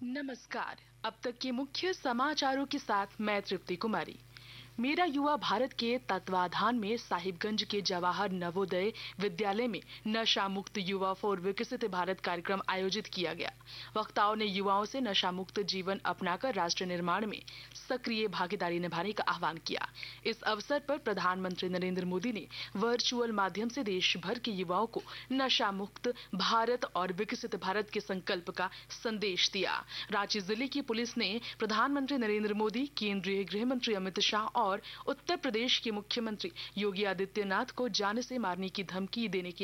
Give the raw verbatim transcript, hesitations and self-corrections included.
नमस्कार। अब तक के मुख्य समाचारों के साथ मैं तृप्ति कुमारी। मेरा युवा भारत के तत्वाधान में साहिबगंज के जवाहर नवोदय विद्यालय में नशा मुक्त युवा फॉर विकसित भारत कार्यक्रम आयोजित किया गया। वक्ताओं ने युवाओं से नशा मुक्त जीवन अपनाकर राष्ट्र निर्माण में सक्रिय भागीदारी निभाने का आह्वान किया। इस अवसर पर प्रधानमंत्री नरेंद्र मोदी ने वर्चुअल माध्यम से देश भर के युवाओं को नशा मुक्त भारत और विकसित भारत के संकल्प का संदेश दिया। रांची जिले की पुलिस ने प्रधानमंत्री नरेंद्र मोदी, केंद्रीय गृह मंत्री अमित शाह और उत्तर प्रदेश के मुख्यमंत्री योगी आदित्यनाथ को जान से मारने की धमकी देने की